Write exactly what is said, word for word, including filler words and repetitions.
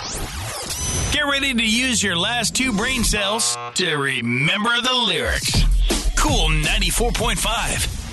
Get ready to use your last two brain cells to remember the lyrics. Cool ninety-four point five.